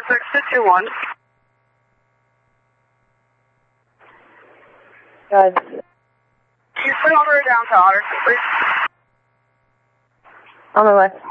621. God. Can you swing all the way down to Otter, please? On my way.